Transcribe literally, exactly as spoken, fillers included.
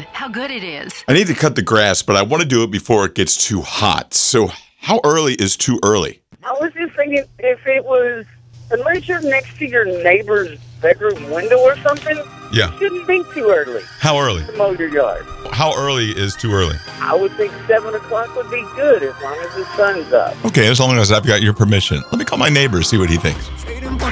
how good it is. I need to cut the grass, but I want to do it before it gets too hot. So how early is too early? I was just thinking if it was, unless you're next to your neighbor's bedroom window or something, Yeah. it shouldn't be too early How early? to mow your yard. How early is too early? I would think seven o'clock would be good as long as the sun's up. Okay, as long as I've got your permission. Let me call my neighbor, see what he thinks.